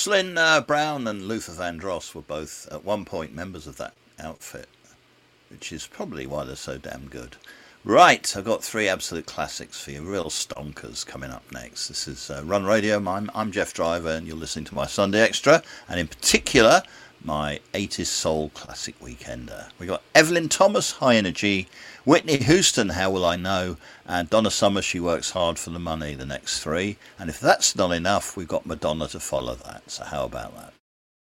Jocelyn Brown and Luther Vandross were both at one point members of that outfit, which is probably why they're so damn good. Right, I've got three absolute classics for you, real stonkers coming up next. This is Run Radio. I'm Jeff Driver, and you're listening to my Sunday Extra, and in particular, my 80s Soul Classic Weekender. We got Evelyn Thomas, High Energy, Whitney Houston, How Will I Know, and Donna Summer, She Works Hard for the Money, the next three. And if that's not enough, we've got Madonna to follow that. So how about that?